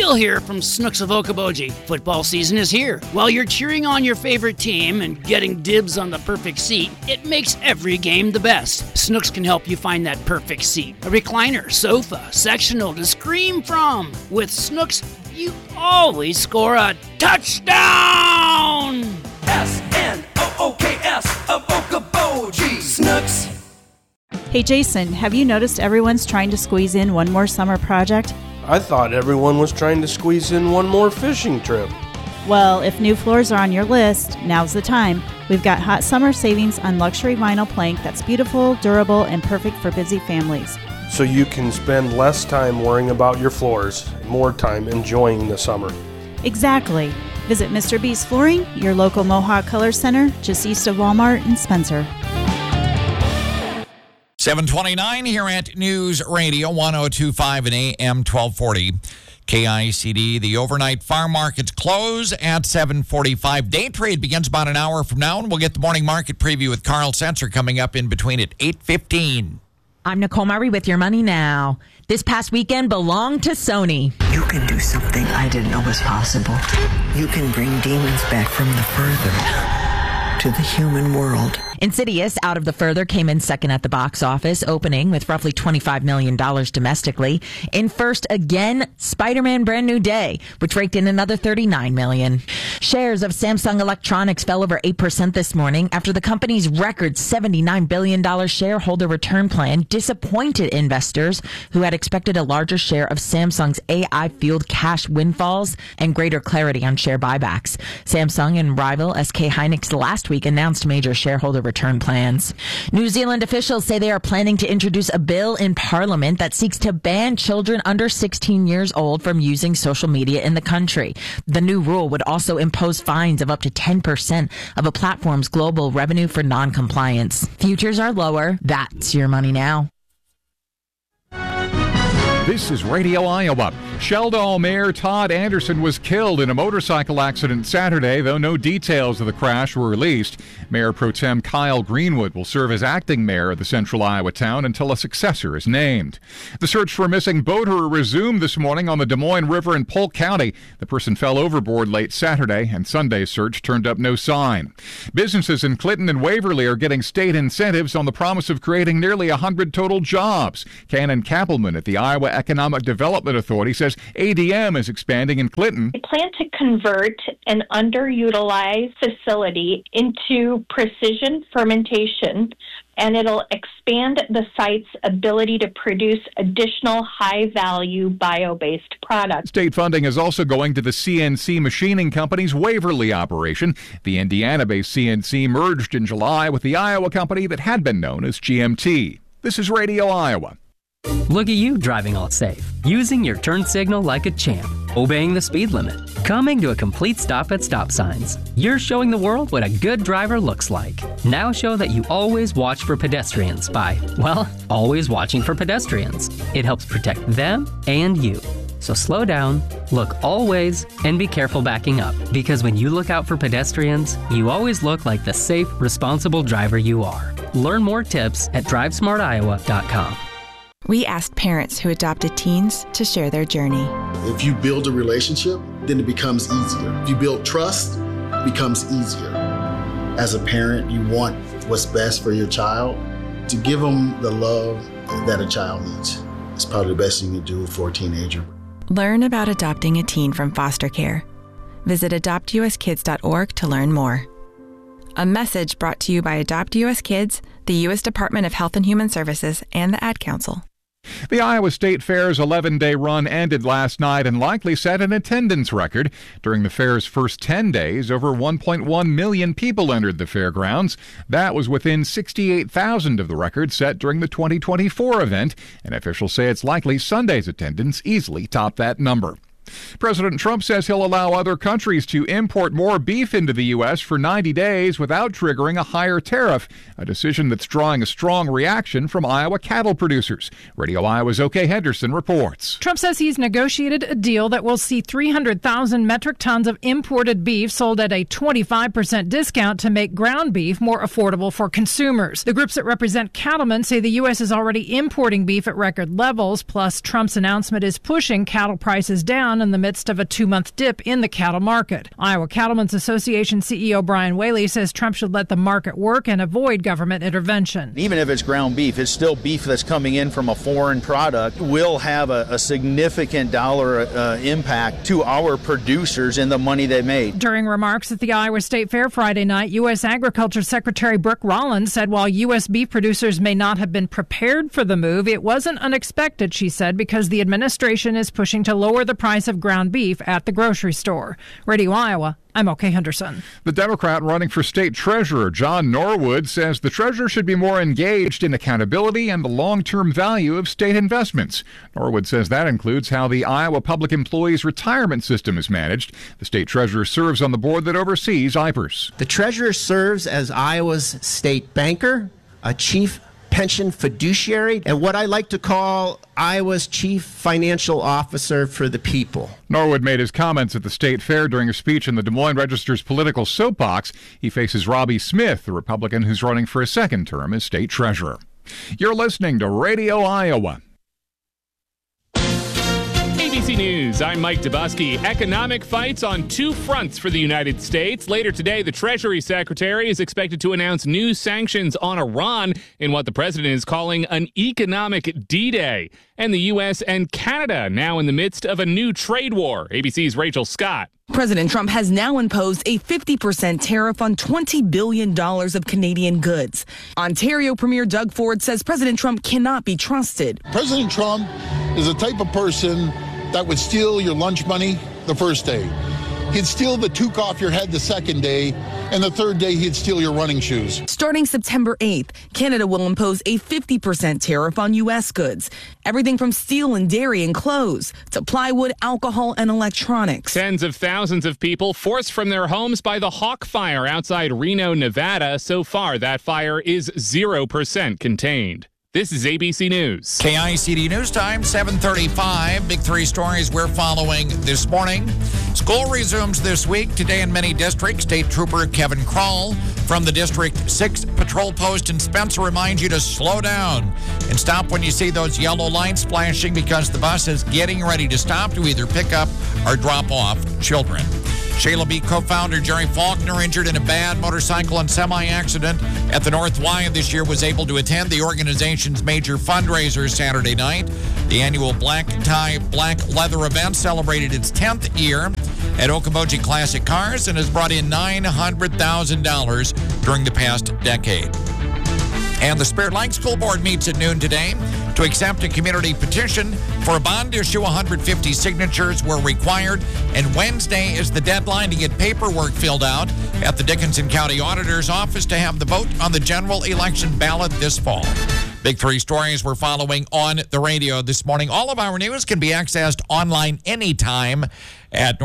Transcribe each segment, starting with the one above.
Bill here from Snooks of Okoboji. Football season is here. While you're cheering on your favorite team and getting dibs on the perfect seat, it makes every game the best. Snooks can help you find that perfect seat. A recliner, sofa, sectional to scream from. With Snooks, you always score a touchdown! SNOOKS of Okoboji. Snooks. Hey Jason, have you noticed everyone's trying to squeeze in one more summer project? I thought everyone was trying to squeeze in one more fishing trip. Well, if new floors are on your list, now's the time. We've got hot summer savings on luxury vinyl plank that's beautiful, durable, and perfect for busy families. So you can spend less time worrying about your floors, more time enjoying the summer. Exactly. Visit Mr. B's Flooring, your local Mohawk Color Center, just east of Walmart in Spencer. 729 here at News Radio 102.5 and AM 1240. KICD, the overnight farm markets close at 7:45. Day trade begins about an hour from now, and we'll get the morning market preview with Carl Sensor coming up in between at 8:15. I'm Nicole Murray with your money now. This past weekend belonged to Sony. You can do something I didn't know was possible. You can bring demons back from the further to the human world. Insidious, Out of the Further, came in second at the box office, opening with roughly $25 million domestically. In first again, Spider-Man Brand New Day, which raked in another $39 million. Shares of Samsung Electronics fell over 8% this morning after the company's record $79 billion shareholder return plan disappointed investors who had expected a larger share of Samsung's AI-fueled cash windfalls and greater clarity on share buybacks. Samsung and rival SK Hynix last week announced major shareholder return plans. New Zealand officials say they are planning to introduce a bill in Parliament that seeks to ban children under 16 years old from using social media in the country. The new rule would also impose fines of up to 10% of a platform's global revenue for non-compliance. Futures are lower. That's your money now. This is Radio Iowa. Sheldon Mayor Todd Anderson was killed in a motorcycle accident Saturday, though no details of the crash were released. Mayor Pro Tem Kyle Greenwood will serve as acting mayor of the central Iowa town until a successor is named. The search for a missing boater resumed this morning on the Des Moines River in Polk County. The person fell overboard late Saturday, and Sunday's search turned up no sign. Businesses in Clinton and Waverly are getting state incentives on the promise of creating nearly 100 total jobs. Cannon Kappelman at the Iowa Economic Development Authority says ADM is expanding in Clinton. We plan to convert an underutilized facility into precision fermentation, and it'll expand the site's ability to produce additional high-value bio-based products. State funding is also going to the CNC Machining Company's Waverly operation. The Indiana-based CNC merged in July with the Iowa company that had been known as GMT. This is Radio Iowa. Look at you driving all safe, using your turn signal like a champ, obeying the speed limit, coming to a complete stop at stop signs. You're showing the world what a good driver looks like. Now show that you always watch for pedestrians by, well, always watching for pedestrians. It helps protect them and you. So slow down, look always, and be careful backing up. Because when you look out for pedestrians, you always look like the safe, responsible driver you are. Learn more tips at drivesmartiowa.com. We asked parents who adopted teens to share their journey. If you build a relationship, then it becomes easier. If you build trust, it becomes easier. As a parent, you want what's best for your child. To give them the love that a child needs is probably the best thing you can do for a teenager. Learn about adopting a teen from foster care. Visit adoptuskids.org to learn more. A message brought to you by Adopt US Kids, the U.S. Department of Health and Human Services, and the Ad Council. The Iowa State Fair's 11-day run ended last night and likely set an attendance record. During the fair's first 10 days, over 1.1 million people entered the fairgrounds. That was within 68,000 of the record set during the 2024 event, and officials say it's likely Sunday's attendance easily topped that number. President Trump says he'll allow other countries to import more beef into the U.S. for 90 days without triggering a higher tariff, a decision that's drawing a strong reaction from Iowa cattle producers. Radio Iowa's O.K. Henderson reports. Trump says he's negotiated a deal that will see 300,000 metric tons of imported beef sold at a 25% discount to make ground beef more affordable for consumers. The groups that represent cattlemen say the U.S. is already importing beef at record levels, plus Trump's announcement is pushing cattle prices down down in the midst of a 2-month dip in the cattle market. Iowa Cattlemen's Association CEO Brian Whaley says Trump should let the market work and avoid government intervention. Even if it's ground beef, it's still beef that's coming in from a foreign product. Will have a significant dollar impact to our producers and the money they made. During remarks at the Iowa State Fair Friday night, U.S. Agriculture Secretary Brooke Rollins said while U.S. beef producers may not have been prepared for the move, it wasn't unexpected, she said, because the administration is pushing to lower the price of ground beef at the grocery store. Radio Iowa, I'm OK Henderson. The Democrat running for state treasurer, John Norwood, says the treasurer should be more engaged in accountability and the long-term value of state investments. Norwood says that includes how the Iowa Public Employees Retirement System is managed. The state treasurer serves on the board that oversees IPERS. The treasurer serves as Iowa's state banker, a chief pension fiduciary, and what I like to call Iowa's chief financial officer for the people. Norwood made his comments at the state fair during a speech in the Des Moines Register's political soapbox. He faces Robbie Smith, the Republican who's running for a second term as state treasurer. You're listening to Radio Iowa. ABC News, I'm Mike Dubusky. Economic fights on two fronts for the United States. Later today, the Treasury Secretary is expected to announce new sanctions on Iran in what the president is calling an economic D-Day. And the U.S. and Canada now in the midst of a new trade war. ABC's Rachel Scott. President Trump has now imposed a 50% tariff on $20 billion of Canadian goods. Ontario Premier Doug Ford says President Trump cannot be trusted. President Trump is the type of person that would steal your lunch money the first day. He'd steal the toque off your head the second day, and the third day he'd steal your running shoes. Starting September 8th, Canada will impose a 50% tariff on U.S. goods. Everything from steel and dairy and clothes to plywood, alcohol, and electronics. Tens of thousands of people forced from their homes by the Hawk Fire outside Reno, Nevada. So far, that fire is 0% contained. This is ABC News. KICD News Time, 7:35. Big three stories we're following this morning. School resumes this week. Today in many districts, State Trooper Kevin Kroll from the District 6 Patrol Post in Spencer reminds you to slow down and stop when you see those yellow lights flashing because the bus is getting ready to stop to either pick up or drop off children. Shayla B. co-founder Jerry Faulkner, injured in a bad motorcycle and semi-accident at the North Y this year, was able to attend the organization's major fundraiser Saturday night. The annual Black Tie, Black Leather event celebrated its 10th year at Okoboji Classic Cars and has brought in $900,000 during the past decade. And the Spirit Lake School Board meets at noon today to accept a community petition for a bond issue. 150 signatures were required, and Wednesday is the deadline to get paperwork filled out at the Dickinson County Auditor's Office to have the vote on the general election ballot this fall. Big three stories we're following on the radio this morning. All of our news can be accessed online anytime at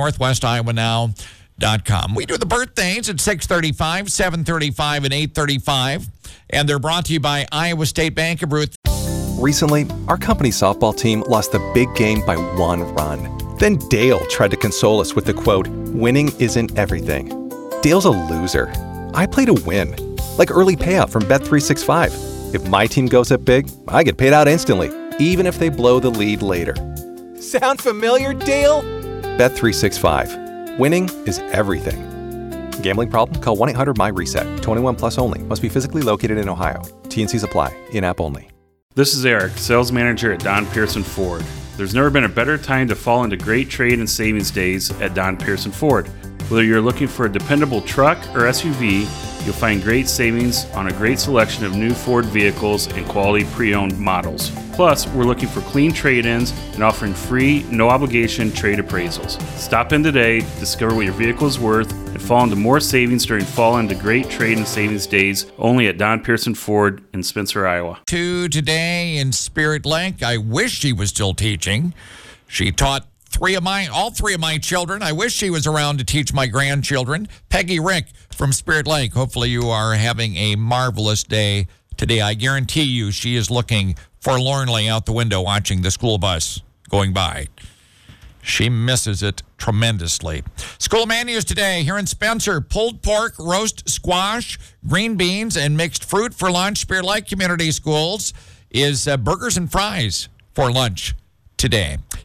NorthwestIowaNow.com. We do the birthdays at 6:35, 7:35, and 8:35, and they're brought to you by Iowa State Bank of Ruth. Recently, our company softball team lost the big game by 1 run. Then Dale tried to console us with the quote, "Winning isn't everything." Dale's a loser. I play to win, like early payout from Bet365. If my team goes up big, I get paid out instantly, even if they blow the lead later. Sound familiar, Dale? Bet365. Winning is everything. Gambling problem? Call 1-800-MY-RESET. 21 plus only. Must be physically located in Ohio. T&Cs apply. In-app only. This is Eric, sales manager at Don Pearson Ford. There's never been a better time to fall into great trade and savings days at Don Pearson Ford. Whether you're looking for a dependable truck or SUV, you'll find great savings on a great selection of new Ford vehicles and quality pre-owned models. Plus, we're looking for clean trade-ins and offering free, no-obligation trade appraisals. Stop in today, discover what your vehicle is worth, and fall into more savings during fall into great trade and savings days only at Don Pearson Ford in Spencer, Iowa. Today in Spirit Lake, I wish she was still teaching. She taught all three of my children. I wish she was around to teach my grandchildren. Peggy Rick from Spirit Lake. Hopefully you are having a marvelous day today. I guarantee you she is looking forlornly out the window watching the school bus going by. She misses it tremendously. School menus today here in Spencer: pulled pork, roast squash, green beans, and mixed fruit for lunch. Spirit Lake Community Schools is burgers and fries for lunch today.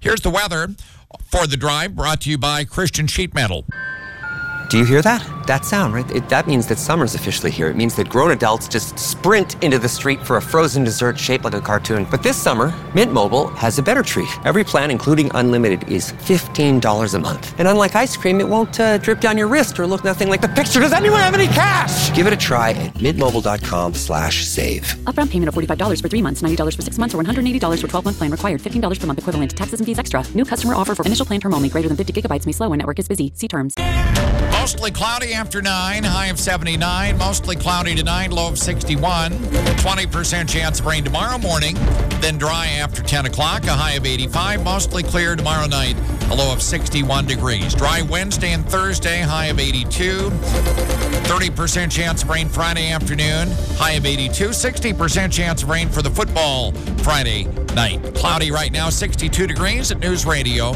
Here's the weather for the drive, brought to you by Christian Sheet Metal. Do you hear that? That sound, right? That means that summer's officially here. It means that grown adults just sprint into the street for a frozen dessert shaped like a cartoon. But this summer, Mint Mobile has a better treat. Every plan, including unlimited, is $15 a month. And unlike ice cream, it won't drip down your wrist or look nothing like the picture. Does anyone have any cash? Give it a try at mintmobile.com/save. Upfront payment of $45 for 3 months, $90 for 6 months, or $180 for 12-month plan required. $15 per month equivalent. Taxes and fees extra. New customer offer for initial plan term only. Greater than 50 gigabytes may slow when network is busy. See terms. Mostly cloudy after 9, high of 79. Mostly cloudy tonight, low of 61. 20% chance of rain tomorrow morning, then dry after 10 o'clock, a high of 85. Mostly clear tomorrow night, a low of 61 degrees. Dry Wednesday and Thursday, high of 82. 30% chance of rain Friday afternoon, high of 82. 60% chance of rain for the football Friday night. Cloudy right now, 62 degrees at News Radio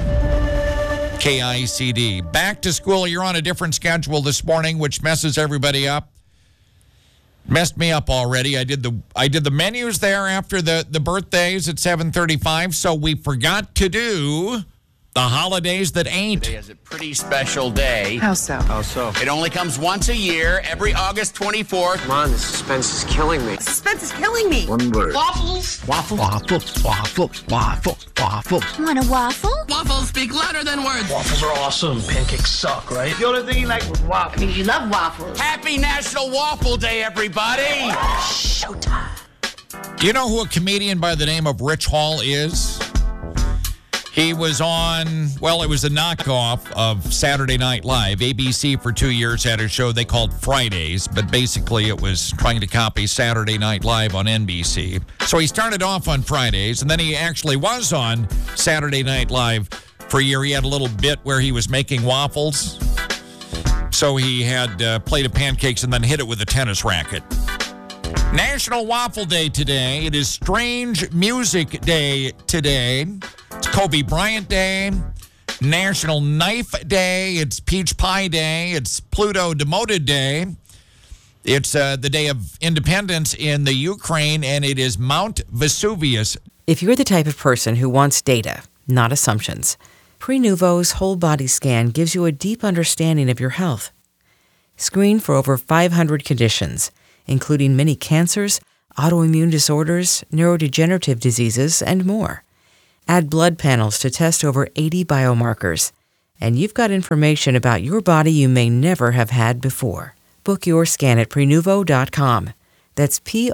KICD. Back to school. You're on a different schedule this morning, which messes everybody up. Messed me up already. I did the menus there after the birthdays at 7:35, so we forgot to do the holidays that ain't. Today is a pretty special day. How so? How so? It only comes once a year, every August 24th. Come on, the suspense is killing me. Suspense is killing me. One word. Waffles. Waffle. Waffle. Waffle. Waffle. Waffle. Want a waffle? Waffles speak louder than words. Waffles are awesome. Pancakes suck, right? The only thing you like was waffles. I mean, you love waffles. Happy National Waffle Day, everybody! Showtime. Do you know who a comedian by the name of Rich Hall is? He was on, well, it was a knockoff of Saturday Night Live. ABC for 2 years had a show they called Fridays, but basically it was trying to copy Saturday Night Live on NBC. So he started off on Fridays, and then he actually was on Saturday Night Live for a year. He had a little bit where he was making waffles. So he had a plate of pancakes and then hit it with a tennis racket. National Waffle Day today. It is Strange Music Day today. It's Kobe Bryant Day, National Knife Day, it's Peach Pie Day, it's Pluto Demoted Day, it's the Day of Independence in the Ukraine, and it is Mount Vesuvius. If you're the type of person who wants data, not assumptions, Prenuvo's whole body scan gives you a deep understanding of your health. Screen for over 500 conditions, including many cancers, autoimmune disorders, neurodegenerative diseases, and more. Add blood panels to test over 80 biomarkers, and you've got information about your body you may never have had before. Book your scan at Prenuvo.com. That's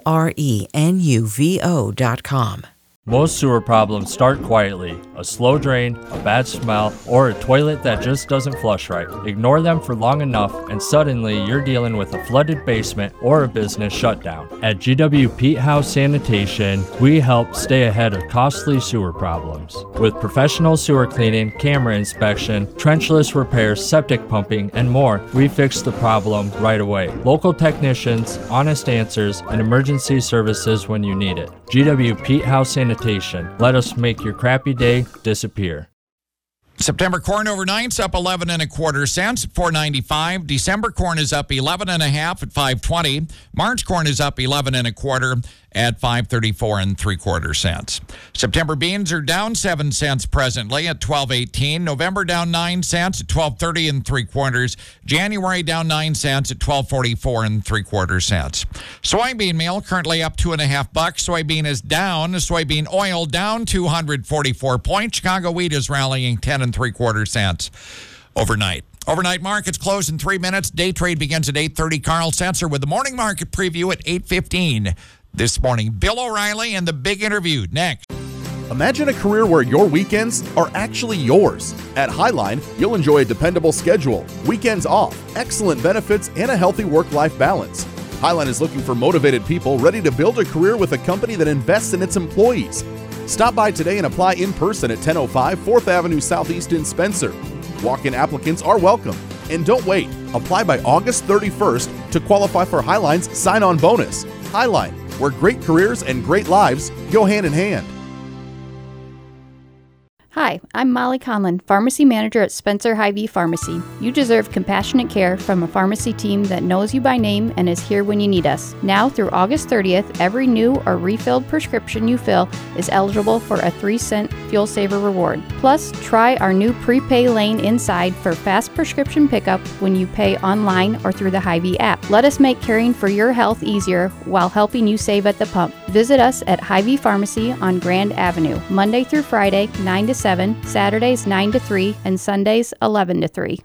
Prenuvo.com. Most sewer problems start quietly. A slow drain, a bad smell, or a toilet that just doesn't flush right. Ignore them for long enough and suddenly you're dealing with a flooded basement or a business shutdown. At GW Pete House Sanitation, we help stay ahead of costly sewer problems. With professional sewer cleaning, camera inspection, trenchless repairs, septic pumping, and more, we fix the problem right away. Local technicians, honest answers, and emergency services when you need it. GW Pete House Sanitation. Let us make your crappy day disappear. September corn overnight's up 11 1/4 cents at $4.95. December corn is up 11 1/2 at $5.20. March corn is up 11 1/4 at $5.34 3/4 cents. September beans are down 7 cents presently at $12.18. November down 9 cents at $12.30 3/4. January down 9 cents at $12.44 3/4 cents. Soybean meal currently up $2.50. Soybean is down. Soybean oil down 244 points. Chicago wheat is rallying 10 3/4 cents overnight. Overnight markets close in 3 minutes. Day trade begins at 8:30. Carl Sensor with the morning market preview at 8:15 this morning. Bill O'Reilly and the big interview next. Imagine a career where your weekends are actually yours. At Highline, you'll enjoy a dependable schedule, weekends off, excellent benefits, and a healthy work-life balance. Highline is looking for motivated people ready to build a career with a company that invests in its employees. Stop by today and apply in person at 1005 4th Avenue Southeast in Spencer. Walk-in applicants are welcome. And don't wait. Apply by August 31st to qualify for Highline's sign-on bonus. Highline, where great careers and great lives go hand in hand. Hi, I'm Molly Conlon, Pharmacy Manager at Spencer Hy-Vee Pharmacy. You deserve compassionate care from a pharmacy team that knows you by name and is here when you need us. Now through August 30th, every new or refilled prescription you fill is eligible for a 3-cent Fuel Saver reward. Plus, try our new prepay lane inside for fast prescription pickup when you pay online or through the Hy-Vee app. Let us make caring for your health easier while helping you save at the pump. Visit us at Hy-Vee Pharmacy on Grand Avenue, Monday through Friday, 9 to 7, Saturdays 9 to 3, and Sundays 11 to 3.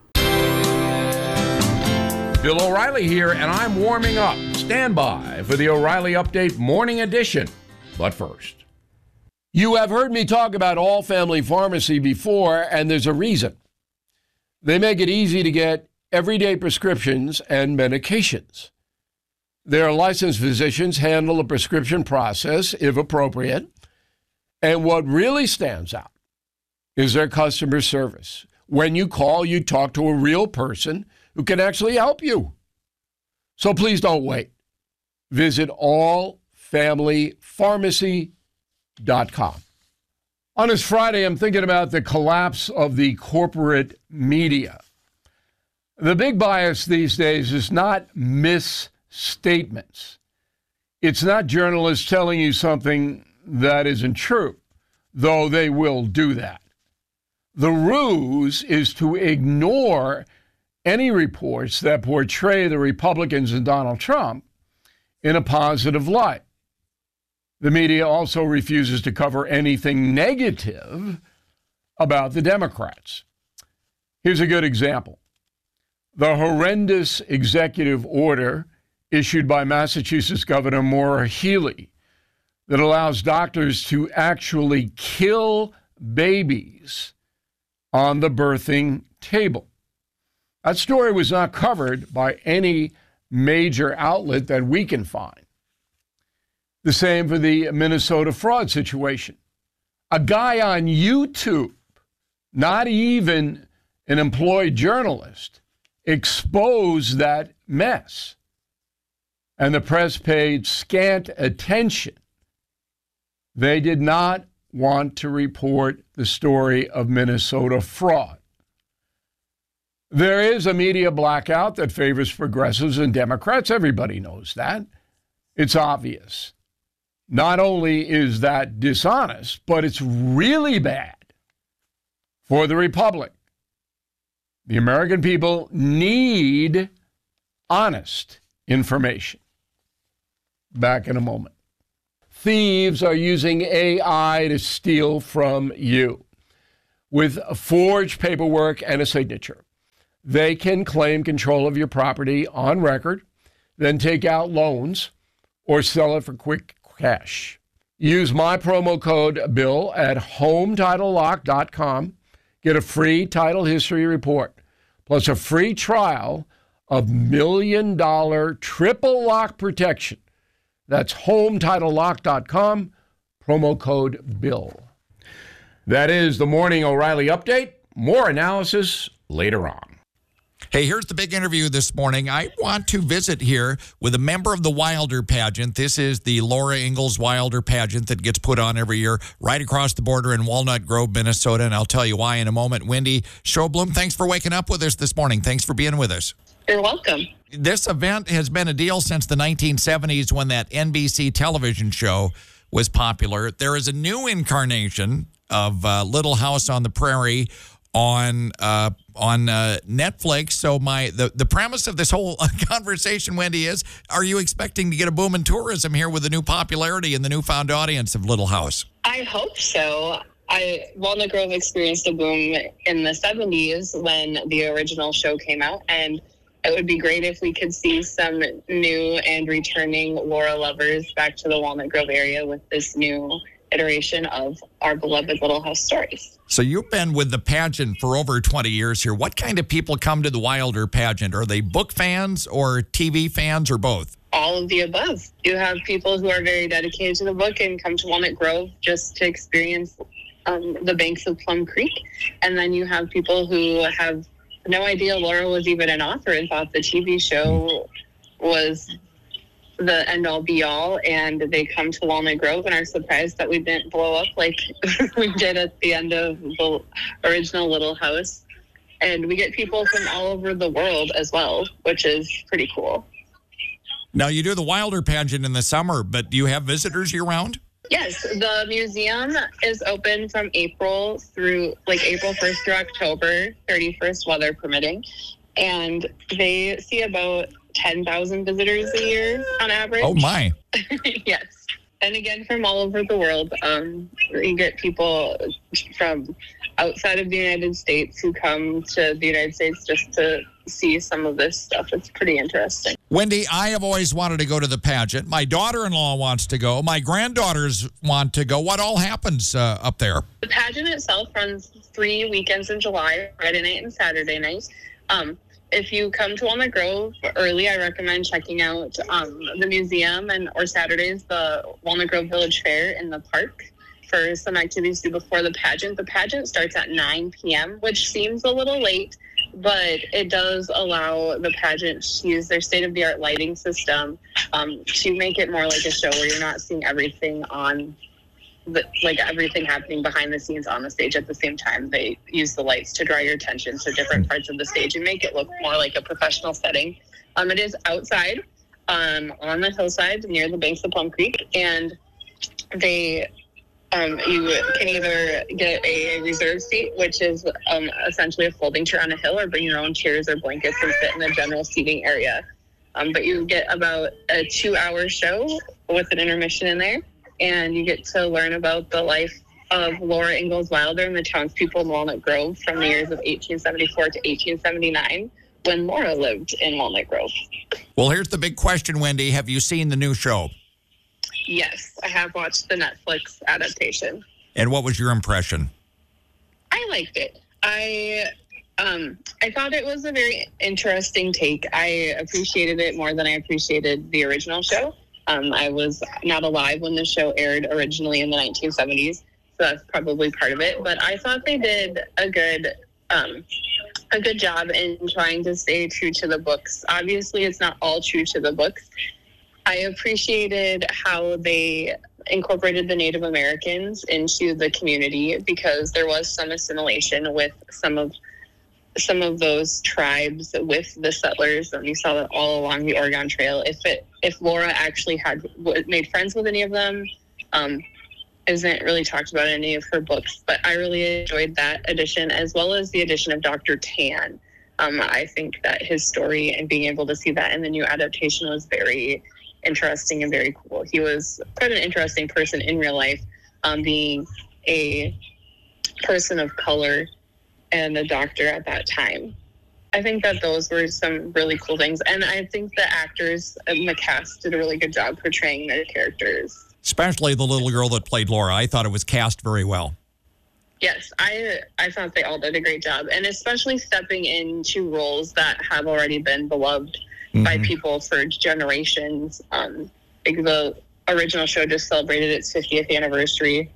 Bill O'Reilly here, and I'm warming up. Stand by for the O'Reilly Update Morning Edition. But first, you have heard me talk about All Family Pharmacy before, and there's a reason. They make it easy to get everyday prescriptions and medications. Their licensed physicians handle the prescription process, if appropriate. And what really stands out is their customer service. When you call, you talk to a real person who can actually help you. So please don't wait. Visit allfamilypharmacy.com. On this Friday, I'm thinking about the collapse of the corporate media. The big bias these days is not misstatements. It's not journalists telling you something that isn't true, though they will do that. The ruse is to ignore any reports that portray the Republicans and Donald Trump in a positive light. The media also refuses to cover anything negative about the Democrats. Here's a good example. The horrendous executive order issued by Massachusetts Governor Maura Healey that allows doctors to actually kill babies on the birthing table. That story was not covered by any major outlet that we can find. The same for the Minnesota fraud situation. A guy on YouTube, not even an employed journalist, exposed that mess. And the press paid scant attention. They did not want to report the story of Minnesota fraud. There is a media blackout that favors progressives and Democrats. Everybody knows that. It's obvious. Not only is that dishonest, but it's really bad for the Republic. The American people need honest information. Back in a moment. Thieves are using AI to steal from you. With forged paperwork and a signature, they can claim control of your property on record, then take out loans or sell it for quick cash. Use my promo code BILL at HomeTitleLock.com. Get a free title history report, plus a free trial of $1 million triple lock protection. That's HomeTitleLock.com, promo code BILL. That is the Morning O'Reilly Update. More analysis later on. Hey, here's the big interview this morning. I want to visit here with a member of the Wilder pageant. This is the Laura Ingalls Wilder pageant that gets put on every year right across the border in Walnut Grove, Minnesota, and I'll tell you why in a moment. Wendy Sjoblom, thanks for waking up with us this morning. Thanks for being with us. You're welcome. This event has been a deal since the 1970s when that NBC television show was popular. There is a new incarnation of Little House on the Prairie on Netflix. So the premise of this whole conversation, Wendy, is: are you expecting to get a boom in tourism here with the new popularity and the newfound audience of Little House? I hope so. Walnut Grove experienced a boom in the 70s when the original show came out, and it would be great if we could see some new and returning Laura lovers back to the Walnut Grove area with this new iteration of our beloved Little House stories. So you've been with the pageant for over 20 years here. What kind of people come to the Wilder pageant? Are they book fans or TV fans or both? All of the above. You have people who are very dedicated to the book and come to Walnut Grove just to experience the banks of Plum Creek. And then you have people who have no idea Laura was even an author and thought the TV show was the end-all be-all, and they come to Walnut Grove and are surprised that we didn't blow up like we did at the end of the original Little House. And we get people from all over the world as well, which is pretty cool. Now, you do the Wilder pageant in the summer, but do you have visitors year-round? Yes, the museum is open from April 1st through October 31st, weather permitting. And they see about 10,000 visitors a year on average. Oh, my. Yes. And again, from all over the world. You get people from outside of the United States who come to the United States just to see some of this stuff. It's pretty interesting. Wendy, I have always wanted to go to the pageant. My daughter-in-law wants to go. My granddaughters want to go. What all happens up there? The pageant itself runs 3 weekends in July, Friday night and Saturday night. If you come to Walnut Grove early, I recommend checking out the museum or Saturdays, the Walnut Grove Village Fair in the park for some activities to do before the pageant. The pageant starts at 9 p.m., which seems a little late, but it does allow the pageant to use their state-of-the-art lighting system to make it more like a show where you're not seeing everything everything happening behind the scenes on the stage at the same time. They use the lights to draw your attention to different parts of the stage and make it look more like a professional setting. It is outside on the hillside near the banks of Plum Creek, and you can either get a reserve seat, which is essentially a folding chair on a hill, or bring your own chairs or blankets and sit in the general seating area. But you get about a 2-hour show with an intermission in there, and you get to learn about the life of Laura Ingalls Wilder and the townspeople in Walnut Grove from the years of 1874 to 1879, when Laura lived in Walnut Grove. Well, here's the big question, Wendy. Have you seen the new show? Yes, I have watched the Netflix adaptation. And what was your impression? I liked it. I thought it was a very interesting take. I appreciated it more than I appreciated the original show. I was not alive when the show aired originally in the 1970s, so that's probably part of it. But I thought they did a good job in trying to stay true to the books. Obviously, it's not all true to the books. I appreciated how they incorporated the Native Americans into the community, because there was some assimilation with some of those tribes with the settlers, and you saw that all along the Oregon Trail. If Laura actually had made friends with any of them, isn't really talked about in any of her books, but I really enjoyed that addition, as well as the addition of Dr. Tan. I think that his story and being able to see that in the new adaptation was very interesting and very cool. He was quite an interesting person in real life, being a person of color and a doctor at that time. I think that those were some really cool things. And I think the actors and the cast did a really good job portraying their characters. Especially the little girl that played Laura. I thought it was cast very well. Yes, I thought they all did a great job. And especially stepping into roles that have already been beloved by people for generations. The original show just celebrated its 50th anniversary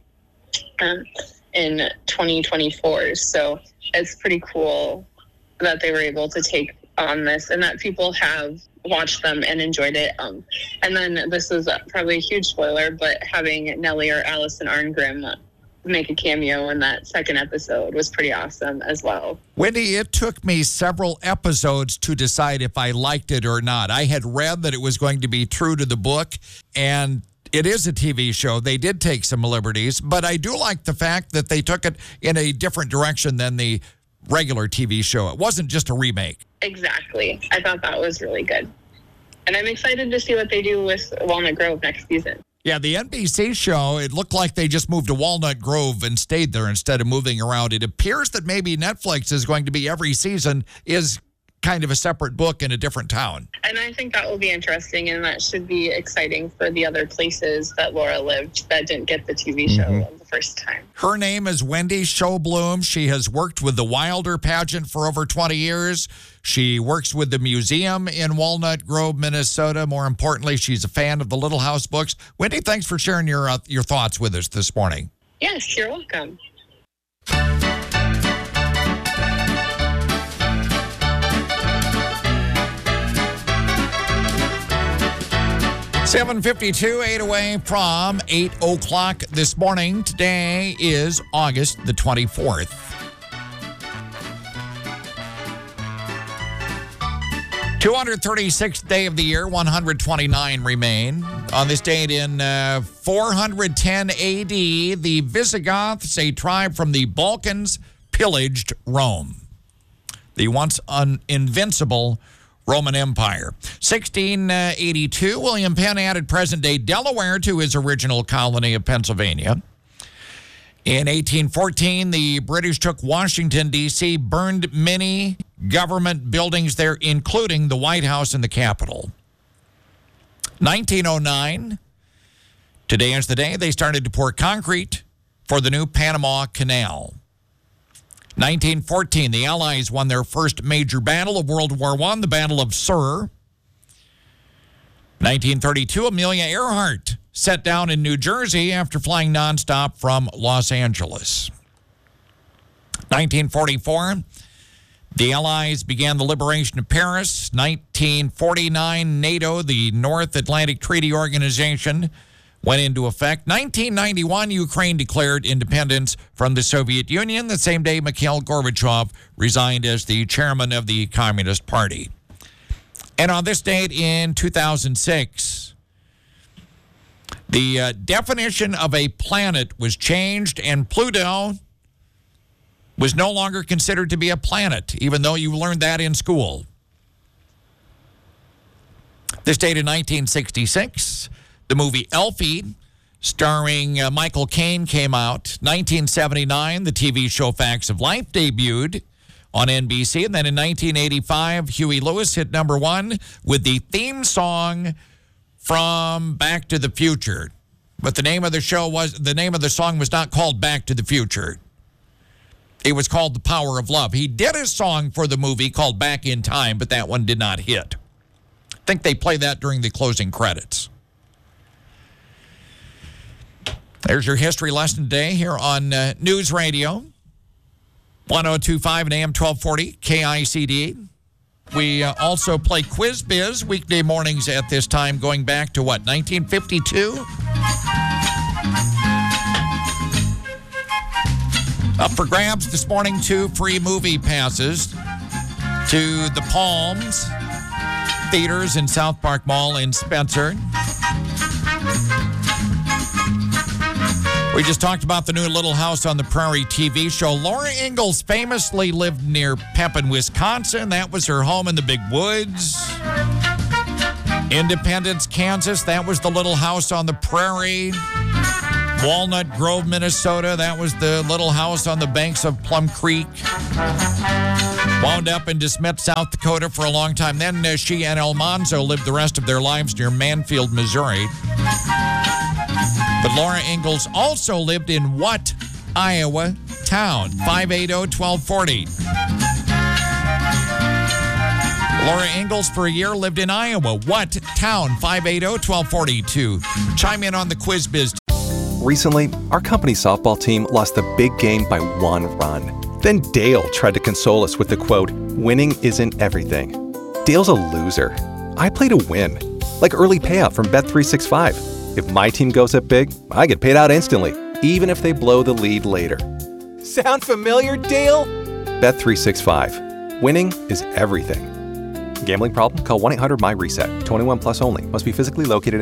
in 2024. So it's pretty cool that they were able to take on this and that people have watched them and enjoyed it. And then this is probably a huge spoiler, but having Nellie or Allison Arngrim make a cameo in that second episode was pretty awesome as well. Wendy, it took me several episodes to decide if I liked it or not. I had read that it was going to be true to the book, and it is a TV show. They did take some liberties, but I do like the fact that they took it in a different direction than the regular TV show. It wasn't just a remake. Exactly. I thought that was really good. And I'm excited to see what they do with Walnut Grove next season. Yeah, the NBC show, it looked like they just moved to Walnut Grove and stayed there instead of moving around. It appears that maybe Netflix is going to be every season is kind of a separate book in a different town. And I think that will be interesting, and that should be exciting for the other places that Laura lived that didn't get the TV show the first time. Her name is Wendy Showbloom. She has worked with the Wilder pageant for over 20 years. She works with the museum in Walnut Grove, Minnesota. More importantly, she's a fan of the Little House books. Wendy, thanks for sharing your thoughts with us this morning. Yes, you're welcome. 7:52, 8 away from 8 o'clock this morning. Today is August the 24th. (236th day of the year, 129 remain. On this date in 410 AD, the Visigoths, a tribe from the Balkans, pillaged Rome, the once invincible Roman Empire. 1682, William Penn added present-day Delaware to his original colony of Pennsylvania. In 1814, the British took Washington, D.C., burned many government buildings there, including the White House and the Capitol. 1909, today is the day they started to pour concrete for the new Panama Canal. 1914, the Allies won their first major battle of World War I, the Battle of Sur. 1932, Amelia Earhart set down in New Jersey after flying nonstop from Los Angeles. 1944, the Allies began the liberation of Paris. 1949, NATO, the North Atlantic Treaty Organization, went into effect. 1991, Ukraine declared independence from the Soviet Union. The same day, Mikhail Gorbachev resigned as the chairman of the Communist Party. And on this date in 2006, the definition of a planet was changed, and Pluto was no longer considered to be a planet, even though you learned that in school. This date in 1966, the movie Elfie, starring Michael Caine, came out. 1979, the TV show Facts of Life debuted on NBC. And then in 1985, Huey Lewis hit number one with the theme song from Back to the Future. But the name of the song was not called Back to the Future. It was called The Power of Love. He did a song for the movie called Back in Time, but that one did not hit. I think they play that during the closing credits. There's your history lesson today here on News Radio 1025 and AM 1240 KICD. We also play Quiz Biz weekday mornings at this time, going back to what, 1952? Up for grabs this morning, 2 free movie passes to the Palms Theaters in South Park Mall in Spencer. We just talked about the new Little House on the Prairie TV show. Laura Ingalls famously lived near Pepin, Wisconsin. That was her home in the big woods. Independence, Kansas. That was the Little House on the Prairie. Walnut Grove, Minnesota. That was the Little House on the banks of Plum Creek. Wound up in DeSmet, South Dakota for a long time. Then she and Almanzo lived the rest of their lives near Manfield, Missouri. But Laura Ingalls also lived in what Iowa town? 580-1240. Laura Ingalls for a year lived in Iowa. What town? 580-1240 to chime in on the Quiz Biz. Recently, our company softball team lost the big game by 1 run. Then Dale tried to console us with the quote, "Winning isn't everything." Dale's a loser. I play to win, like early payout from Bet365. If my team goes up big, I get paid out instantly, even if they blow the lead later. Sound familiar, Dale? Bet365. Winning is everything. Gambling problem? Call 1-800-MY-RESET. 21 plus only. Must be physically located